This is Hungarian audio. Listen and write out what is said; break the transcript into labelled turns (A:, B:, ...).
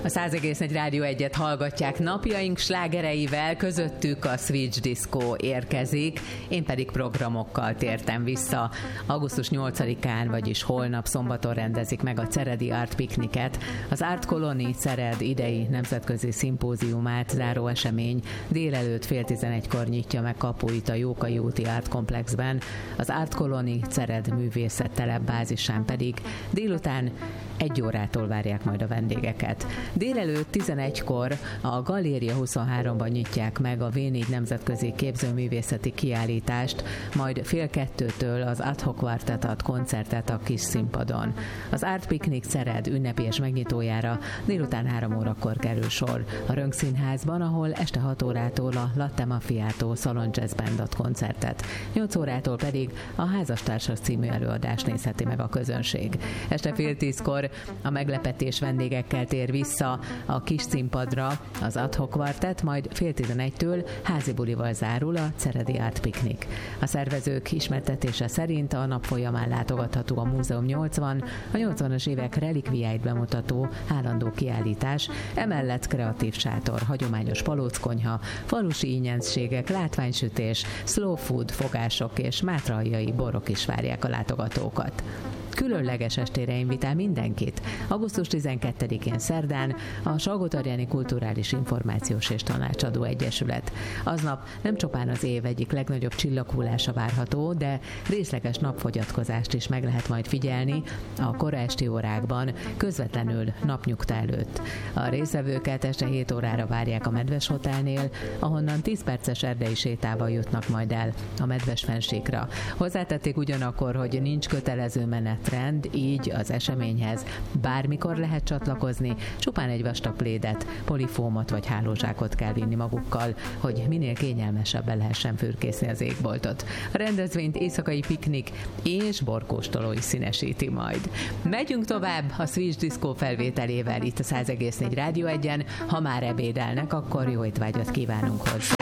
A: A 100,4 Rádió 1-et hallgatják napjaink slágereivel, közöttük a Switch Disco érkezik, én pedig programokkal tértem vissza. Augusztus 8-án, vagyis holnap szombaton rendezik meg a Ceredi Art Picnicet. Az Art Colony Cered idei nemzetközi szimpóziumát záró esemény délelőtt 10:30-kor nyitja meg kapuit a Jókai úti Art Complexben, az Art Colony Cered művészettelep bázisán pedig délután 1 órától várják majd a vendégeket. Délelőtt 11-kor a Galéria 23-ban nyitják meg a V4 nemzetközi képzőművészeti kiállítást, majd 1:30-től az Ad Hoc Quartet ad koncertet a kis színpadon. Az Art Picnic Cered ünnepélyes megnyitójára délután 3 órakor kerül sor a Rönk Színházban, ahol este 6 órától a Latte Macchiato Salon Jazz Band ad koncertet. 8 órától pedig a Házastársak című előadást nézheti meg a közönség. Este 9:30-kor a meglepetés vendégekkel tér vissza a kis színpadra az Ad Hoc Quartet, majd 10:30-től házi bulival zárul a Ceredi Art Picnic. A szervezők ismertetése szerint a nap folyamán látogatható a Múzeum 80, a 80-as évek relikviáit bemutató állandó kiállítás, emellett kreatív sátor, hagyományos palóckonyha, falusi ingyenségek, látványsütés, slow food fogások és mátraljai borok is várják a látogatókat. Különleges estére invitál mindenkit. Augusztus 12-én szerdán a Salgótarjáni Kulturális Információs és Tanácsadó Egyesület. Aznap nem csupán az év egyik legnagyobb csillaghullása várható, de részleges napfogyatkozást is meg lehet majd figyelni a kora esti órákban, közvetlenül napnyugta előtt. A résztvevőket este 7 órára várják a Medves Hotelnél, ahonnan 10 perces erdei sétával jutnak majd el a Medves fennsíkra. Hozzátették ugyanakkor, hogy nincs kötelező menetrend, így az eseményhez bármikor lehet csatlakozni, csupán egy vastag plédet, polifómot vagy hálózsákot kell vinni magukkal, hogy minél kényelmesebben lehessen fürkészni az égboltot. A rendezvényt éjszakai piknik és borkóstoló is színesíti majd. Megyünk tovább a Switch Disco felvételével itt a 100,4 Rádió 1-en. Ha már ebédelnek, akkor jó étvágyat kívánunk hozzá.